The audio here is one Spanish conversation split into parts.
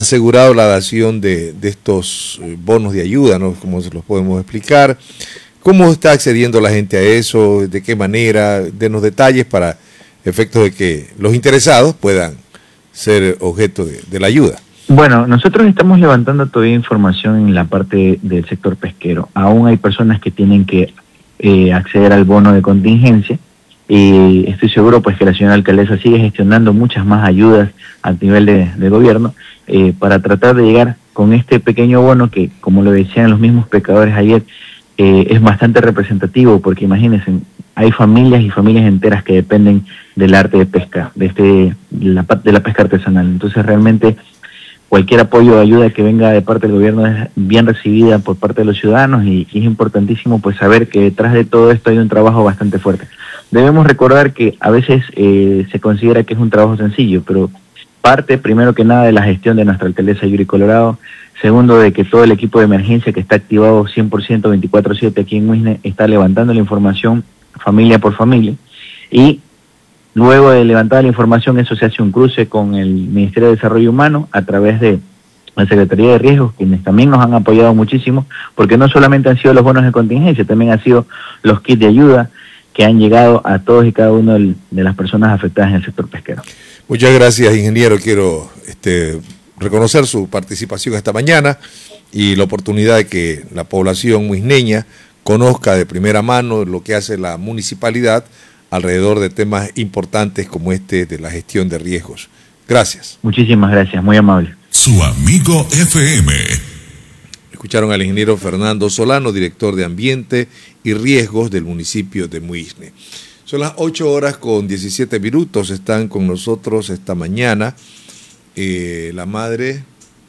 asegurado la dación de estos bonos de ayuda, ¿no? ¿Cómo se los podemos explicar? ¿Cómo está accediendo la gente a eso? ¿De qué manera? Denos detalles para efectos de que los interesados puedan ser objeto de la ayuda. Bueno, nosotros estamos levantando todavía información en la parte del sector pesquero. Aún hay personas que tienen que acceder al bono de contingencia y estoy seguro pues que la señora alcaldesa sigue gestionando muchas más ayudas a nivel de gobierno para tratar de llegar con este pequeño bono que, como lo decían los mismos pescadores ayer, es bastante representativo porque imagínense, hay familias y familias enteras que dependen del arte de pesca, de la pesca artesanal. Entonces realmente cualquier apoyo o ayuda que venga de parte del gobierno es bien recibida por parte de los ciudadanos y es importantísimo pues saber que detrás de todo esto hay un trabajo bastante fuerte. Debemos recordar que a veces se considera que es un trabajo sencillo, pero parte primero que nada de la gestión de nuestra alcaldesa Yuri Colorado, segundo de que todo el equipo de emergencia que está activado 100% 24/7 aquí en Muisne está levantando la información familia por familia y luego de levantar la información eso se hace un cruce con el Ministerio de Desarrollo Humano a través de la Secretaría de Riesgos, quienes también nos han apoyado muchísimo porque no solamente han sido los bonos de contingencia, también han sido los kits de ayuda que han llegado a todos y cada uno de las personas afectadas en el sector pesquero. Muchas gracias, ingeniero. Quiero reconocer su participación esta mañana y la oportunidad de que la población muisneña conozca de primera mano lo que hace la municipalidad alrededor de temas importantes como este de la gestión de riesgos. Gracias. Muchísimas gracias, muy amable. Su amigo FM. Escucharon al ingeniero Fernando Solano, director de Ambiente y Riesgos del municipio de Muisne. Son las 8:17. Están con nosotros esta mañana la madre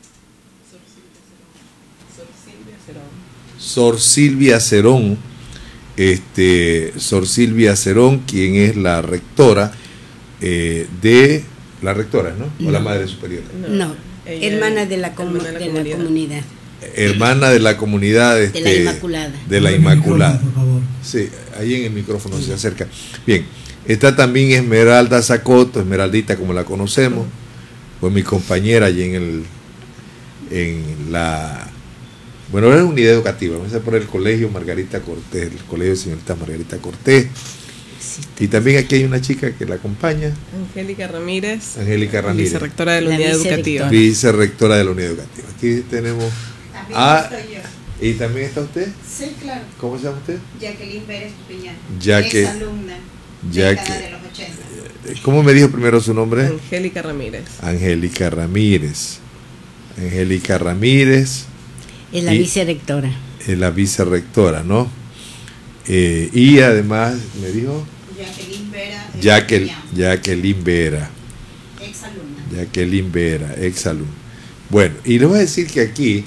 Sor Silvia Cerón, Sor Silvia Cerón, quien es la rectora de la rectora, ¿no? O la madre superior. No, hermana de la comunidad. Hermana de la comunidad de la Inmaculada. De la Inmaculada. Sí, ahí en el micrófono se acerca. Bien, está también Esmeralda Zacoto, Esmeraldita como la conocemos, fue mi compañera allí en la unidad educativa, vamos a por el colegio Margarita Cortés, el colegio de señorita Margarita Cortés. Y también aquí hay una chica que la acompaña. Angélica Ramírez. Vicerrectora de la unidad educativa. Vicerrectora de la unidad educativa. Aquí tenemos. Estoy yo. ¿Y también está usted? Sí, claro. ¿Cómo se llama usted? Jacqueline Pérez Piñán. Ex-alumna. De los 80. ¿Cómo me dijo primero su nombre? Angélica Ramírez. Angélica Ramírez. Es la vicerrectora. Es la vicerrectora, ¿no? Y además me dijo Jacqueline Vera. Ex-alumna. Bueno, y les voy a decir que aquí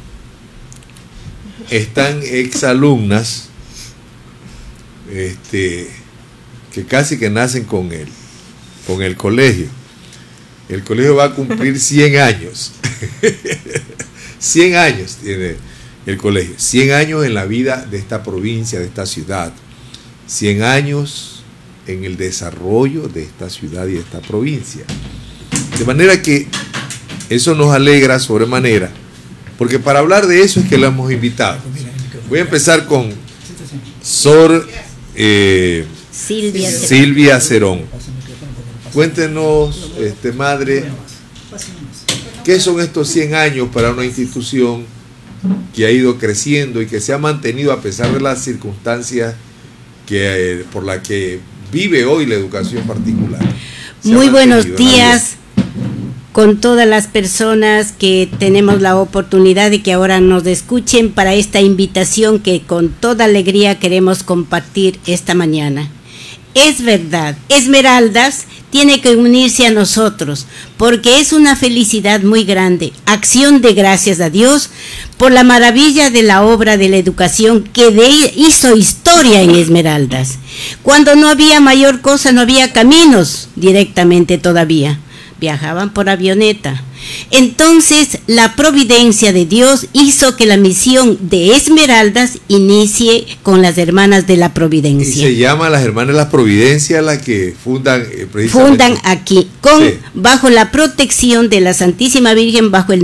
están ex-alumnas que casi que nacen con el colegio. El colegio va a cumplir 100 años. 100 años tiene el colegio. 100 años en la vida de esta provincia, de esta ciudad. 100 años en el desarrollo de esta ciudad y de esta provincia. De manera que eso nos alegra sobremanera, porque para hablar de eso es que la hemos invitado. Voy a empezar con Sor Silvia Cerón. Cuéntenos, madre, ¿qué son estos 100 años para una institución que ha ido creciendo y que se ha mantenido a pesar de las circunstancias por las que vive hoy la educación particular? Muy buenos días con todas las personas que tenemos la oportunidad de que ahora nos escuchen para esta invitación que con toda alegría queremos compartir esta mañana. Es verdad, Esmeraldas tiene que unirse a nosotros porque es una felicidad muy grande, acción de gracias a Dios por la maravilla de la obra de la educación que hizo historia en Esmeraldas. Cuando no había mayor cosa, no había caminos directamente todavía. Viajaban por avioneta. Entonces la providencia de Dios hizo que la misión de Esmeraldas inicie con las hermanas de la Providencia. Y se llama las hermanas de la Providencia las que fundan aquí bajo la protección de la Santísima Virgen, bajo el